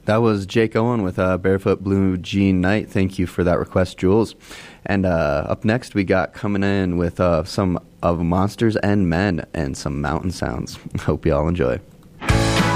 That was Jake Owen with Barefoot Blue Jean Night. Thank you for that request, Jules. And up next, we got coming in with some of Monsters and Men and some mountain sounds. Hope you all enjoy.